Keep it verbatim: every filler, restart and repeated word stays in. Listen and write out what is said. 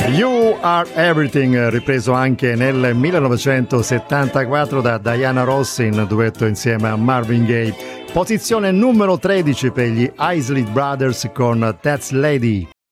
You Are Everything, ripreso anche nel millenovecentosettantaquattro da Diana Ross in duetto insieme a Marvin Gaye. Posizione numero tredici per gli Isley Brothers con That's Lady.